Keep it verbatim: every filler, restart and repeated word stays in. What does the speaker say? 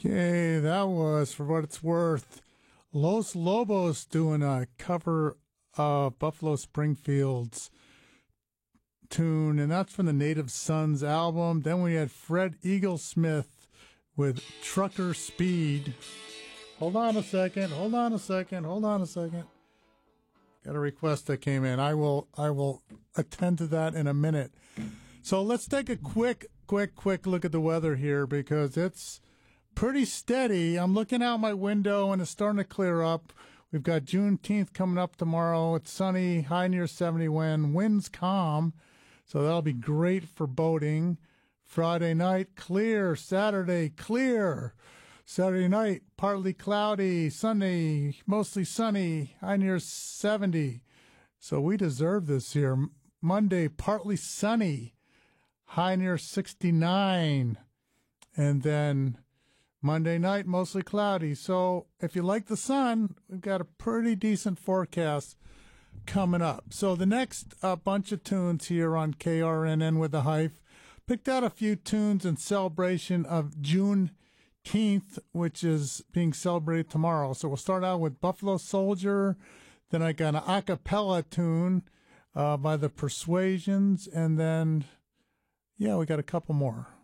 Okay, that was, for what it's worth, Los Lobos doing a cover of Buffalo Springfield's tune, and that's from the Native Sons album. Then we had Fred Eaglesmith with Trucker Speed. Hold on a second, hold on a second, hold on a second. Got a request that came in. I will I will attend to that in a minute. So let's take a quick, quick, quick look at the weather here because it's pretty steady. I'm looking out my window and it's starting to clear up. We've got Juneteenth coming up tomorrow. It's sunny, high near seventy wind, winds calm. So that'll be great for boating. Friday night, clear. Saturday, clear. Saturday night, partly cloudy. Sunday, mostly sunny, high near seventy. So we deserve this here. Monday, partly sunny, high near sixty-nine. And then Monday night, mostly cloudy. So if you like the sun, we've got a pretty decent forecast coming up. So the next uh, bunch of tunes here on K R N N with the Hype. Picked out a few tunes in celebration of Juneteenth, which is being celebrated tomorrow. So we'll start out with Buffalo Soldier. Then I got an a cappella tune uh, by the Persuasions. And then, yeah, we got a couple more.